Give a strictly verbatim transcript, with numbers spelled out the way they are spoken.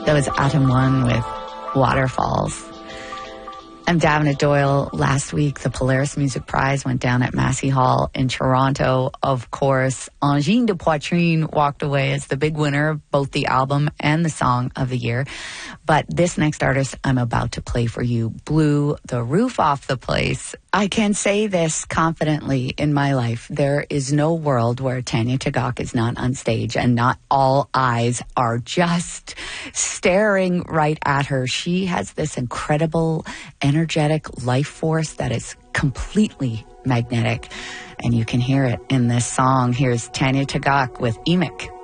That was Atom One with Waterfalls. I'm Davina Doyle. Last week, the Polaris Music Prize went down at Massey Hall in Toronto. Of course, Angine de Poitrine walked away as the big winner of both the album and the song of the year. But this next artist I'm about to play for you blew the roof off the place. I can say this confidently in my life. There is no world where Tanya Tagaq is not on stage and not all eyes are just staring right at her. She has this incredible, energetic life force that is completely magnetic. And you can hear it in this song. Here's Tanya Tagaq with Emic.